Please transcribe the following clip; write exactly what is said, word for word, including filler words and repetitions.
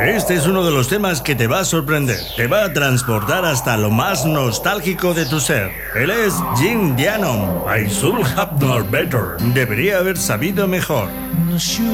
Este es uno de los temas que te va a sorprender. Te va a transportar hasta lo más nostálgico de tu ser. Él es Jim Dianon. I should have known better. Debería haber sabido mejor.